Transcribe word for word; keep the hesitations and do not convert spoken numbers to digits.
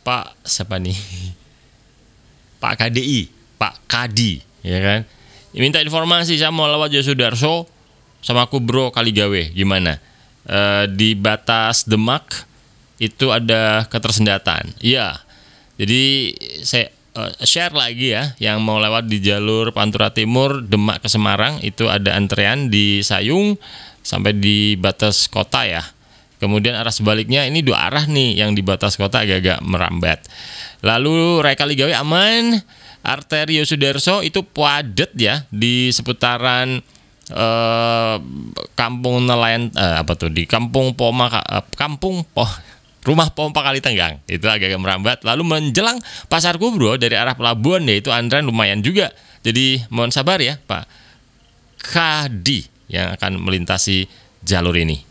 Pak siapa nih? Pak K D I, Pak Kadi, ya kan? Minta informasi, saya mau lewat Yosudarso sama aku bro Kaligawe, gimana? E, di batas Demak itu ada ketersendatan. Iya. Jadi saya uh, share lagi ya, yang mau lewat di jalur Pantura Timur Demak ke Semarang itu ada antrean di Sayung sampai di batas kota ya. Kemudian arah sebaliknya ini dua arah nih, yang di batas kota agak-agak merambat. Lalu Raya Kaligawe aman, arteri Yosudarso itu padat ya di seputaran eh, Kampung Nelayan eh, apa tuh di Kampung Poma eh, Kampung Po Rumah Pompa Kalitenggang itu agak-agak merambat. Lalu menjelang Pasar Kubro dari arah pelabuhan ya itu antrean lumayan juga. Jadi mohon sabar ya Pak Kadi yang akan melintasi jalur ini.